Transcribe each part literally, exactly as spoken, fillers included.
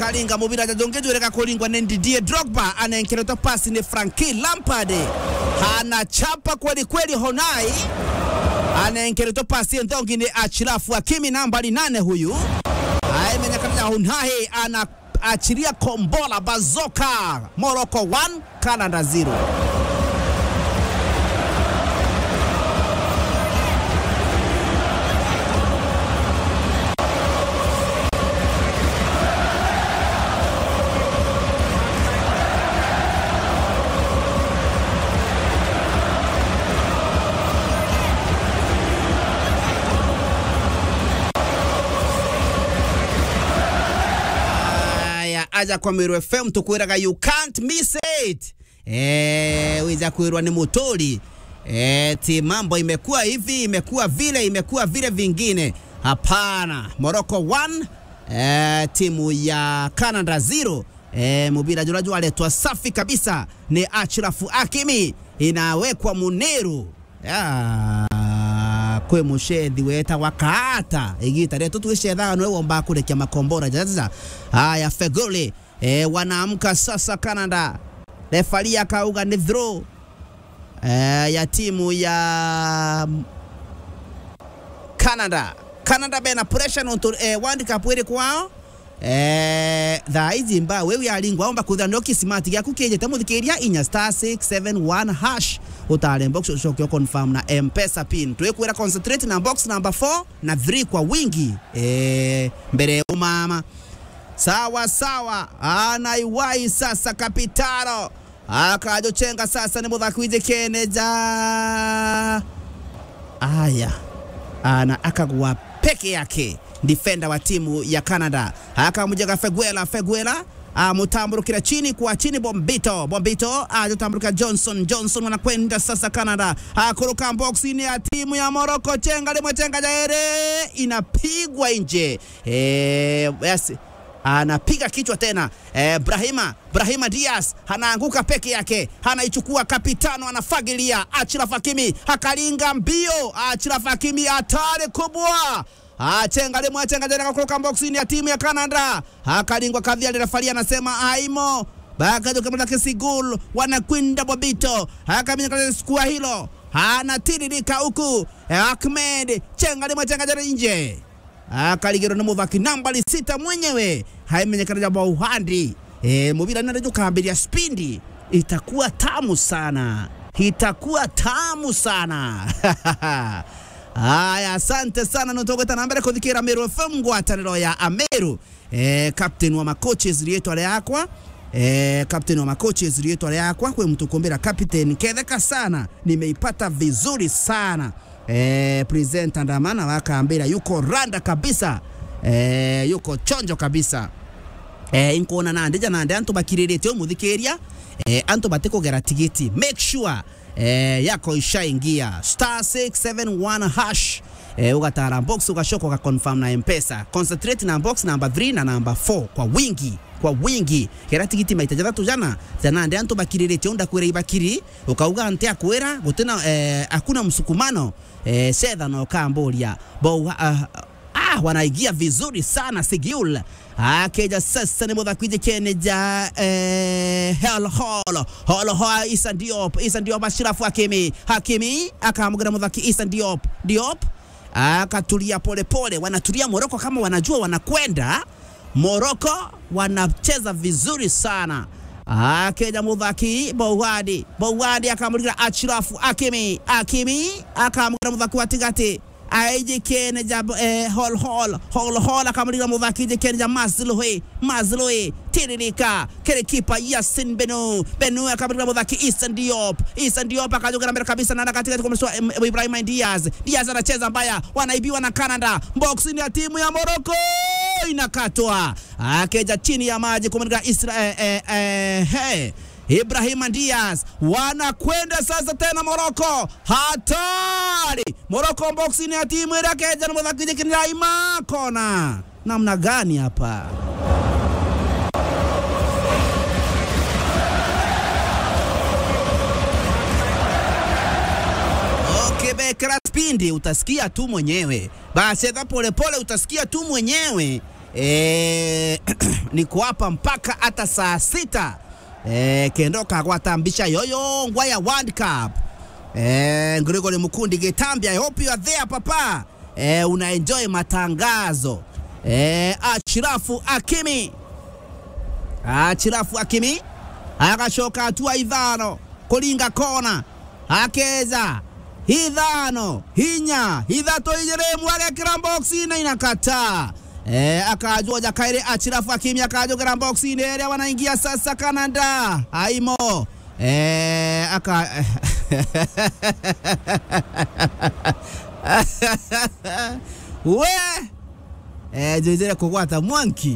Kalinga mubira jadongeju reka kolingwa ni Didier Drogba anaenkeleta pasi ni Frankie Lampard anachapa kweli kweli Honai anaenkeleta pasi ndongi ni Achraf Hakimi nambari nane huyu aimenya kabisa Honai ana achiria kombola bazoka Morocco one Canada zero. Aja kwa Meru F M tukwiraga you can't miss it. Eh, wiza kuirwa ni Mutoli. Eh, ti mambo imekuwa hivi, imekuwa vile, imekuwa vile vingine. Hapana. Morocco one, eh, timu ya Canada zero. Eh, mubira juraju aletwa safi kabisa ni Achraf Hakimi inawekwa Muneru. Ah, kwe mushedi weta wakata igita reto tuishedha nwe womba kurekia makombora jaza. Haya Fegoli eh, wanaamka sasa Canada. Refari akauga ni throw eh, ya timu ya Canada. Canada bena pressure on eh, World Cup wele kwao. Eh, dha hizi mba wewe alingwa omba kuthanoki smart ya kukeje tamuthikiria inya star six seven one hash utale box shokyo confirm na M-Pesa pin tuwekwera concentrate na box number four na three kwa wingi eh mbere umama sawa sawa anaiwai sasa Kapitaro akajochenga sasa ni mudhakwije keneja aya ana akagwa peke yake defender wa timu ya Canada akamujega Feguela Feguela amutamburukira chini kwa chini Bombito Bombito ajotamburuka Johnson Johnson wanakwenda sasa Canada akuruka boxini ya timu ya Morocco chenga limwe chenga jaere inapigwa nje eh yes anapiga kichwa tena eh, Brahima Brahima Diaz anaanguka peke yake anaichukua Kapitano anafagilia Achraf Hakimi akalinga mbio Achraf Hakimi atare kubwa achenga limwe chenga jaere kuruka boxini ya timu ya Canada akalingwa kadhia refari anasema aimo bakajo kama kesi goal wanakwenda Bobito akamenya kwa skua hilo anatiririka huku Ahmed chenga limwe chenga jaere nje akaligero na muvaki nambari sita mwenyewe haimenyekana jambo uhandi eh mubira ndio kaambiria spindi itakuwa tamu sana itakuwa tamu sana. Aya asante sana notogota nambere kodikira Meru F M ngwataniro ya Ameru eh captain wa macoaches rieto ale yakwa eh captain wa macoaches rieto ale yakwa kwe mtukombera captain kedeka sana nimeipata vizuri sana. Eh presenter ndamana wakaambira yuko randa kabisa eh yuko chonjo kabisa eh inkona nande janande anto bakirerete omuthikiria eh anto bateko gera tigiti make sure eh yako ishaingia star six seven one hash eh ugatara box ukashoko ka confirm na M-Pesa concentrate na box number three na number four kwa wingi kwa wingi gera tigiti maitaja tatu jana janande anto bakirerete onda kwera ibakiri ukauga ante akwera gutena eh hakuna msukumano eh sedha no Cambodia bo uh, ah wanaigia vizuri sana Sigul akeja sasa ni mudhakwije keneja eh hell hall hall hall Issa Diop Issa Diop Achraf Hakimi Hakimi akamugana mudhaki Issa Diop Diop akatulia pole pole wanatulia Morocco kama wanajua wanakwenda Morocco wanacheza vizuri sana akeja mudhaki Bowadi Bowadi akamugana Achraf Hakimi Hakimi akamugana mudhaki watigati aije kene jab eh hol hol hol hol akamulira mudhakije kene ja Mazloe Mazloe tiririka kile kipa Yasin Benu Benu akamulira mudhaki Issa Diop Issa Diop akajogera mbele kabisa na katika kumswa Ibrahim Diaz Diaz anacheza mbaya wanaibiwa na Canada boxini ya timu ya Morocco inakatwa akeja chini ya maji kumulira Israel eh eh hey Ibrahim Diaz wanakwenda sasa tena Morocco hatari Morocco boxini ya timu ya keja na mudhakije kinaima kona namna gani hapa okay bekra spindi utasikia tu mwenyewe basi pole pole utasikia tu mwenyewe eh ni kuapa mpaka hata saa sita eh kendoka gwatambisha yoyo ngwa ya World Cup. Eh Gregory Mukundi Gitambi, I hope you are there papa. Eh una enjoy matangazo. Eh Achirafu Hakimi. Achirafu Hakimi akashoka hatua idhano kulinga kona akeza hidhano hinya hidhato ijere mwage kiramboxi na inakata. Eh akajoja kaire Achirafu Hakimi akajo kiramboxi ile wanaingia sasa Canada aimo. Eh aka we eh jijere kugwata mwanki.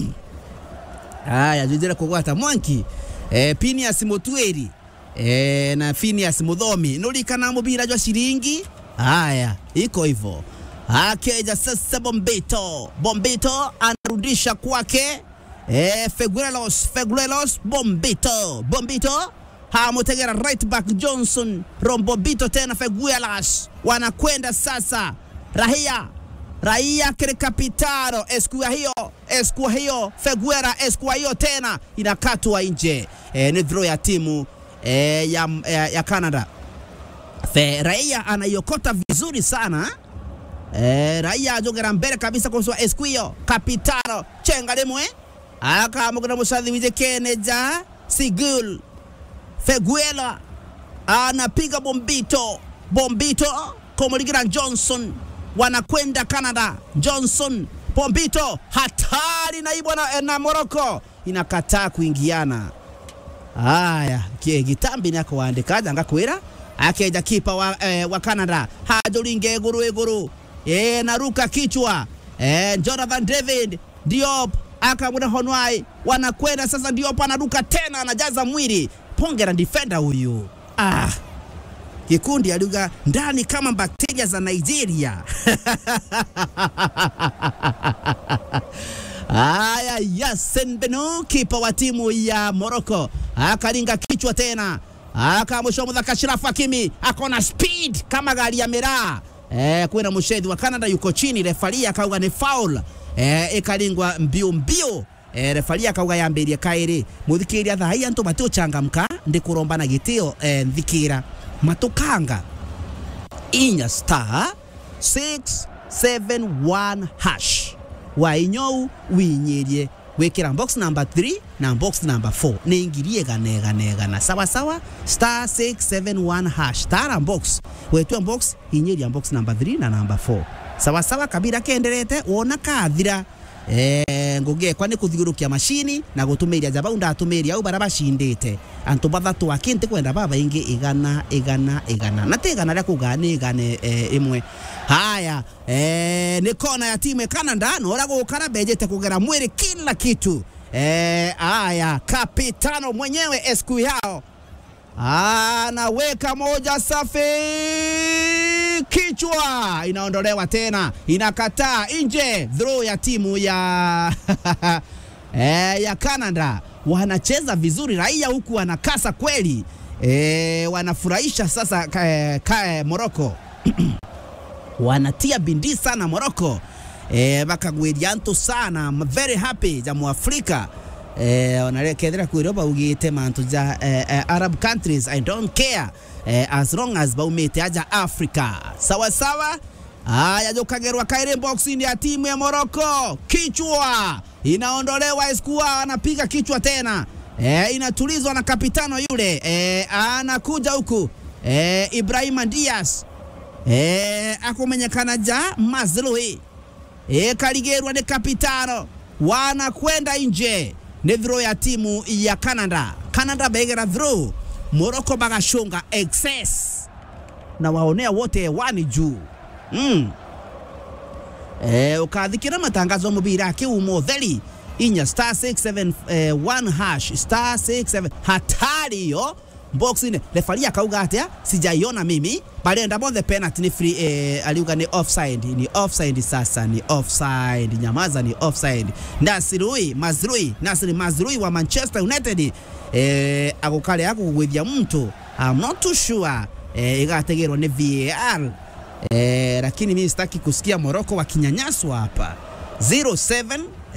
Aya jijere kugwata mwanki. Eh Phineas Mutueri eh na Phineas Mudhomi nulikana mubira jwa shilingi. Haya iko hivyo. Akeja sasa Bombito. Bombito anarudisha kwake eh Feguelos Feguelos Bombito. Bombito hamutegera right back Johnson Rombobito tena Feguelas wanakwenda sasa Rahia Raia kile kapitano eskua hiyo eskua hiyo Feguera eskua hiyo tena inakatwa nje. E, ni draw ya timu e, ya, ya ya Canada. Fe Raia anayokota vizuri sana. E, Raia ajogera mbele kabisa kwa eskua hiyo kapitano chenga lemwe aka mugana musadhi wije Keneja Sigul Feguela anapiga Bombito Bombito Komoligira Johnson wanakwenda Canada. Johnson Bombito hatari na ibwana na Morocco inakataa kuingiana. Haya kie Gitambi nako waandikaja ngakwira akeja kipa wa, eh, wa Canada hajolinge guru eguru eh naruka kichwa eh Jonathan David Diop akamuna Honwai wanakwenda sasa. Diop anaruka tena anajaza mwili pongera defender huyu. Ah kikundi aluga ndani kama bakteria za Nigeria. Aya Yasin Beno kipa wa timu ya Morocco akalinga kichwa tena akamshomo Achirafu Hakimi akona speed kama gari ya miraa. Eh kwenda mshedi wa Canada yuko chini, refari akauga ni foul. Eh ikalingwa mbio mbio. Eh refari akauga ya mbere kaire muthikiria thai antu batio changamka ndikurombana gitio eh thikira matukanga inya star six seven one hash wainyou winyirie wekira box number three na box number four neingirie ganega nega na sawa sawa star six seven one hash star box wetu box inyiria box number three na number four sawa sawa kabira kenderete wona kathira. Eh ngoge kwani kuthiurukia mashini na gutumiria jaba unda atumiria au baraba shindite antu bathatu akinte kwenda baba ingi igana igana igana na tegana rya kugani igane eh, imwe. Haya eh ni kona ya timu ya Canada no rago ukara bejete kugera mwiri kila kitu. Eh haya kapitano mwenyewe esku yao anaweka moja safi kichwa inaondolewa tena inakataa nje. Draw ya timu ya eh ya Canada wanacheza vizuri. Raia huku wanakasa kweli. Eh wanafurahisha sasa ka, ka, Morocco. Wanatia bindi sana Morocco. Eh bakagwirianto sana. I'm very happy jamu Afrika. Eh wanarekedera kuiroba ugite mantu ja eh, eh, Arab countries I don't care eh, as long as baumete aja Africa sawa sawa. Haya jokagerwa kaire boxing ya timu ya Morocco kichwa inaondolewa eskua anapiga kichwa tena eh inatulizwa na kapitano yule eh anakuja huku eh Ibrahim Diaz eh akumenyekana ja Mazrui eh kaligerwa ni kapitano wanakwenda nje. Ni draw ya timu ya Canada. Canada begera draw. Morocco bagashonga excess. Na waonea wote wani juu. Mm. Eh ukadhikira matangazo mubira kiumo theli inya star six seven one hash star six seven hatari yo boxing refari akauga atia sijaiona mimi bali ndabo the penalty ni free eh, aliuga ni offside ni offside sasa ni offside nyamaza ni offside. Nasirui Mazrui Nasri Mazrui wa Manchester United eh akokale yako kugwithia mtu I'm not too sure eh igategerwa ni V A R eh lakini mimi sitaki kusikia Morocco wakinyanyaswa hapa. zero seven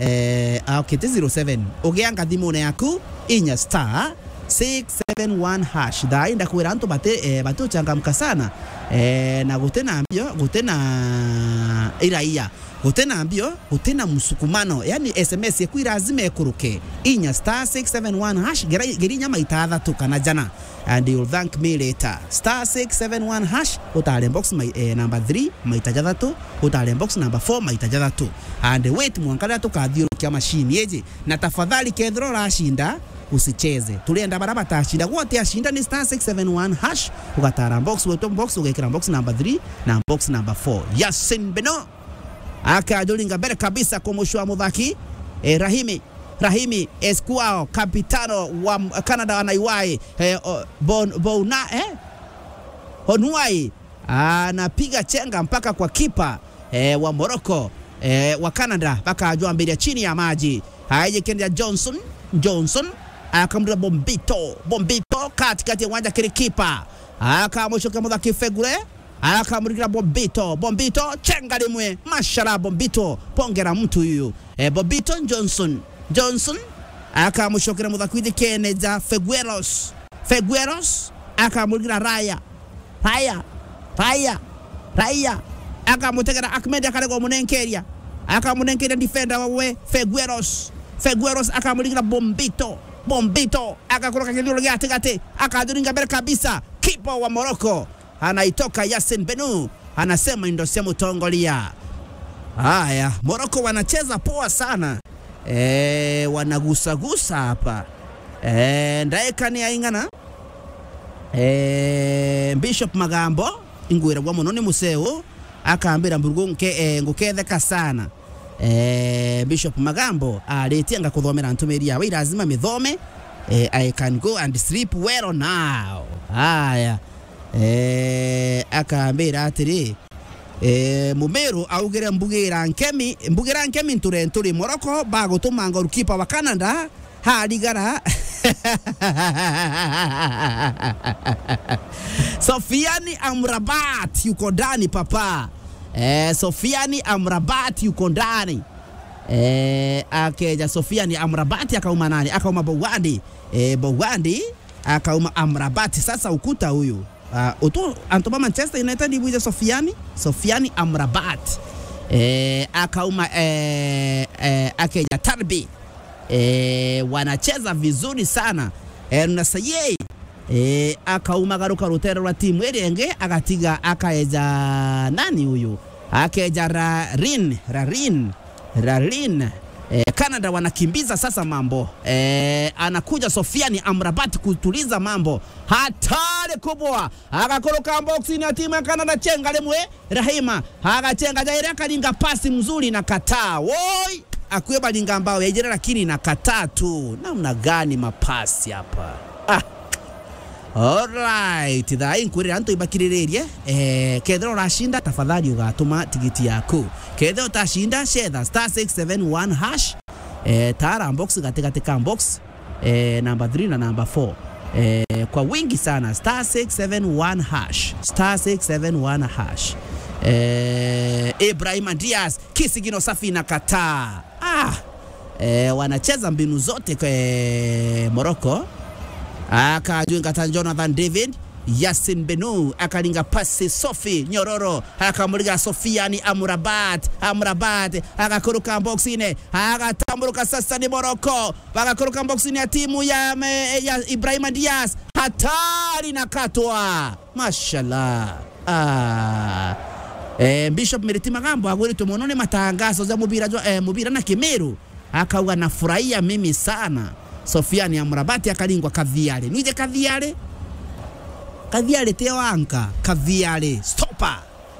eh okay zero seven ugianga thimu yaku inya star six seven one hash dai ndakwira antu bate eh, batu changamka sana eh, na gutena mbio gutena iraia gutena mbio gutena musukumano yani S M S yeku lazima ekuruke inya star six seven one hash geri nyama itathatu kana jana and you'll thank me later star six seven one hash utale box my eh, number three maita jathatu utale box number four maita jathatu and wait mwankala tukathiurukia machine yeje na tafadhali kedro rashinda usicheze tulienda baraba tashinda wote ashinda ni star six seven one hash ugatara box weto box ugekira box number three na box number four Yasin Beno akajulinga mbele kabisa kwa mshwa mudhaki eh, Rahimi Rahimi Esquao kapitano wa Canada anaiwai eh, bon, bona eh Honuai anapiga chenga mpaka kwa kipa eh, wa Morocco eh, wa Canada mpaka ajua mbele chini ya maji haije Kenya Johnson Johnson akamrudi Bombito Bombito katikati ya uwanja kile kipa akamshoka mudhaki Fegure akamrudi Bombito Bombito chenga limwe mashallah Bombito pongera mtu huyu eh, Bombito Johnson Johnson akamshoka mudhaki Keneza Fegueros Fegueros akamrudi Raya Raya Raya Raya akamutegera Ahmed akalego munenkeria akamunenkeria defender wawe Fegueros Fegueros akamrudi Bombito Bombito akakoroka kililo gate gate akaduringa mbele kabisa kipa wa Morocco anaitoka Yasin Benu anasema ndio sema tongolia haya Morocco wanacheza poa sana eh wanagusa gusa hapa eh ndaeka ni aingana eh Bishop Magambo ingwira gwa munoni museo akaambira mburgunke eh, nguketheka sana eh Bishop Magambo aletia ngakuthomera ntumeria we lazima mithome eh, I can go and sleep well now haya eh akaambira atiri eh Mumeru augire mbugira nkemi mbugira nkemi nture nturi Morocco bagutuma ngorukipa wa Canada haligara Sofiani Amrabat yuko ndani papa eh Sofiani Amrabat yuko ndani eh akeja Sofiani Amrabat akauma nani akauma Bowandi eh Bowandi akauma Amrabat sasa ukuta huyu uh, uto antoma Manchester United ibuja Sofiani Sofiani Amrabat eh akauma eh, eh akeja Tarbi eh wanacheza vizuri sana eh nasaye eh akauma garuka rutero rwa timu erenge agatiga akaeja nani huyu akeja Rarin Rarin Rarin eh, Canada wanakimbiza sasa mambo eh, anakuja Sofiani Amrabat kutuliza mambo hatari kubwa akakoroka boxi na timu ya Canada chenga lemwe Rahima akachenga jaira kalinga pasi mzuri na kataa woi akueba linga mbao yajira lakini na kataa tu namna gani mapasi hapa ah. Alright, thai nkurira antu ibakirirerie eh kethero rashinda tafadhali ugatuma tigiti yaku kethero tashinda shetha star six seven one hash eh tara box katika katika box eh number three na number four eh kwa wingi sana star six seven one hash star six seven one hash eh Ibrahim Diaz kisigino safi na kataa ah eh wanacheza mbinu zote kwa eh, Morocco akajuinga ta Jonathan David Yasin Benu akalinga pasi Sofi Nyororo akamuriga Sofiani Amrabat Amrabat akakuruka boxine akatamburuka sasa ni Morocco akakuruka boxine ya timu ya, ya Ibrahim Diaz hatari na katwa mashallah ah eh Bishop Meriti Magambo agwiri tumonone matangazo za mubira eh, mubira na Kimeru akawa nafurahia mimi sana Sofiani Amrabat akalingwa Kaviale nije Kaviale Kaviale tewanka Kaviale stopper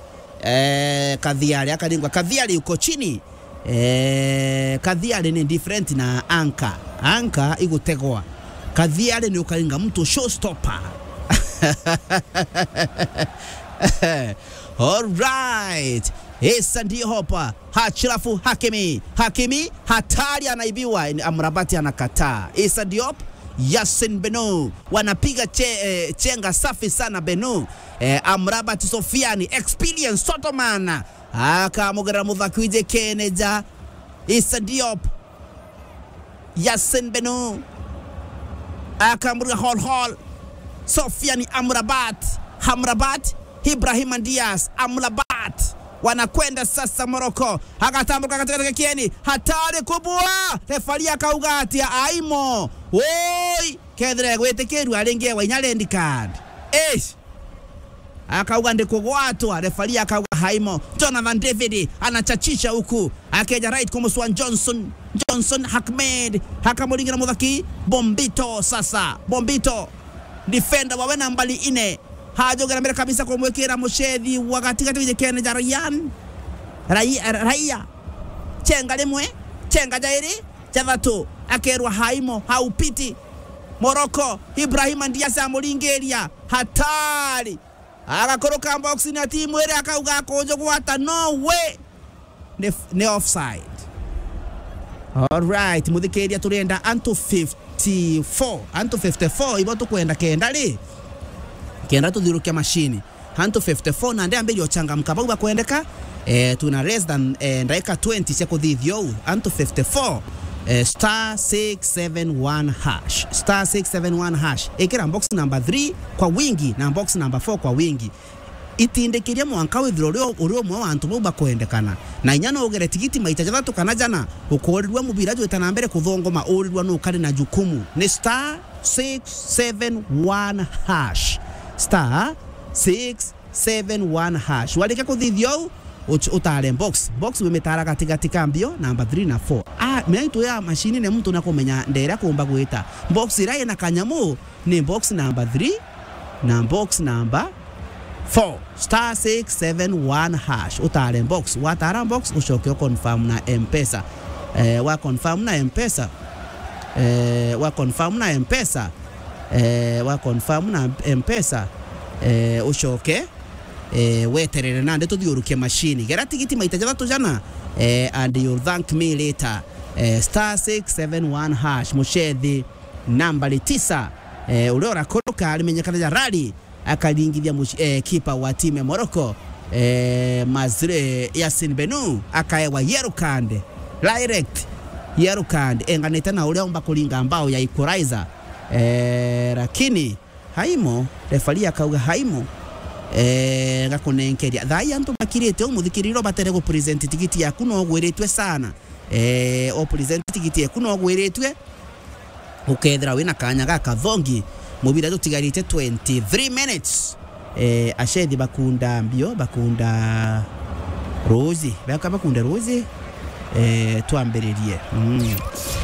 eh Kaviale akalingwa Kaviale yuko chini eh Kaviale ni different na anka anka igutegwa Kaviale ni ukalinga mtu show stopper all right Esa ndiyo hopa Hachirafu Hakimi Hakimi hatari anaibiwa Amrabati anakataa Esa Diop Yasin Benu wanapiga che, eh, chenga safi sana Benu eh, Amrabati Sofiani experience Sotoman akamugera mudhakwije Keneja Issa Diop, Yasin Beno, akamruka Hall Hall, Sofiani Amrabat, Hamrabat, Ibrahim Diaz, Amrabat. Wanakwenda sasa Morocco. Akatambuka katika kieni. Hatari kubwa. Refari akaugatia Aimo. Oi, kedre gwetekeru alenge wa inyalendi card. Eh. Akaugande kugwatwa. Refari akauga Aimo. Jonathan David anachachisha huku. Akeja right kwa Muswan Johnson. Johnson Ahmed. Hakamulingira mudhaki Bombito sasa. Bombito. Defender wawe nambali ine. Hajogera mbele kabisa kwa mwekera Mushedhi wakati katika kene ja Ryan Raia Raia Chenga lemwe Chenga jairi Chavatu akerwa Haimo haupiti Morocco Ibrahim Diaz amulingeria hatari akakoroka box na timu ile akauga kojo kwata no way ne, ne offside. All right mudhikeria turenda anto fifty-four anto fifty-four iboto kwenda kenda li kenda tudhirukia mashini hanto fifty-four na ndea mbili ochangamka bagu bakuendeka eh, tuna less than eh, ndaika twenty seko dhidhio hanto fifty-four eh, star six seven one hash star six seven one hash ekera box number three kwa wingi na box number four kwa wingi itindekiria mwankawe dhiro urio mwa wantu bagu bakuendekana na inyano ogere tigiti maitaja thatu kana jana ukorirwa mubira jwe tanambere kuthongoma urirwa no kari na jukumu ni star six seven one hash star six seven one hash walika kuthithio utale box box wimetara katika tikambio number three na four ah meitu ya machine ne mtu nakomenya ndera kumba gwita box iraye na kanyamu ni box number three na box number four star six seven one hash utale box watara box ushoke confirm na M-Pesa eh wa confirm na M-Pesa eh wa confirm na M-Pesa eh wa confirm na M-Pesa eh ushoke eh weterere nande tudhiuruke machine gera tigiti maitaja thatu jana eh and you'll thank me later eh star six seven one hash Mushedhi nambari tisa eh uliora koroka alimenyekana ja rally akalingithia eh, kipa wa timu ya Morocco eh Mazre Yasin Benu akaewa yellow card direct yellow card enganeta na ule omba kulinga ambao ya equalizer eh lakini Haimo refari akauga Haimo eh gakonenkeria thai antu makirite umuthikiriro batere go present tikiti yaku no gwiritwe sana eh o present tikiti yaku no gwiritwe ukethra wina kanya gaka thongi mubira tutigarite twenty-three minutes eh Ashedi bakunda mbio bakunda Rozi bakaba bakunda Rozi eh tuamberirie mm.